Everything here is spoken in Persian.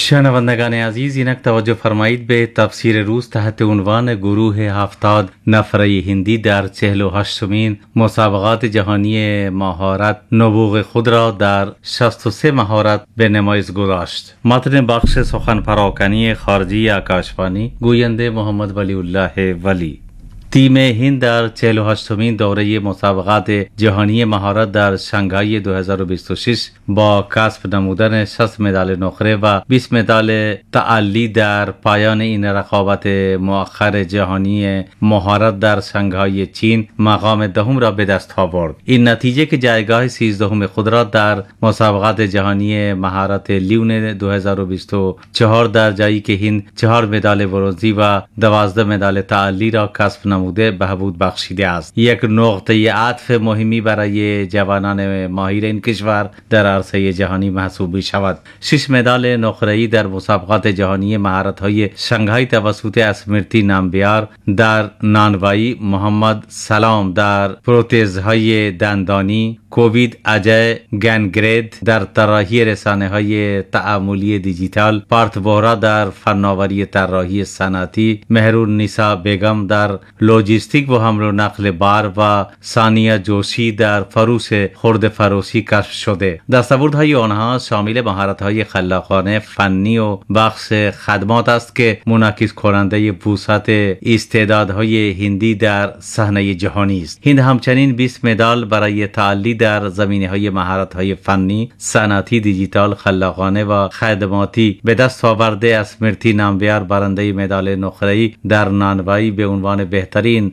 شنوندگان عزیز، اینک توجه فرمایید به تفسیر روز تحت عنوان گروه 70 نفره هندی در 48مین مسابقات جهانی مهارت نبوغ خود را در 63 مهارت به نمایش گذاشت. متن بخش سخن پراکنی خارجی آکاشوانی، گوینده محمد ولی الله ولی. تیم هند در 48مین دوره مسابقات جهانی مهارت در شانگهای 2026 با کسب نمودن 60 مدال نقره و 20 مدال تعالی در پایان این رقابت مؤخر جهانی مهارت در شانگهای چین مقام دهم را به دست آورد. این نتیجه که جایگاه 13 خود را در مسابقات جهانی مهارت لیون 2024 در جایی که هند 4 مدال برنزی و 12 مدال تعالی را کسب نموده بهبود بخشیده است. یک نقطه عطف مهمی برای جوانان ماهر این کشور در عرصه جهانی محسوب می شود. 6 مدال نقره‌ای در مسابقات جهانی مهارت‌های شانگهای توسط اسمرتی نامبیار در نانوایی، محمد سلام در پروتزهای دندانی، کووید اجای گنگرید در طراحی رسانه‌های تعاملی دیجیتال، پارت بورا در فناوری طراحی صنعتی، مهرون نیسا بیگم در لوجستیک و حمل و نقل بار و ثانیه جوشی در فروش خرد فروشی کشف شده. دستاوردهای آنها شامل مهارت‌های خلاقانه، فنی و بخش خدمات است که منعکس کننده وسعت استعدادهای هندی در صحنه جهانی است. هند همچنین 20 مدال برای تعالی در زمینه‌های مهارت‌های فنی، صنعتی، دیجیتال، خلاقانه و خدماتی به دست آورده. اسمرتی نامبیار برنده مدال نقره‌ای در نانوایی به عنوان بهترین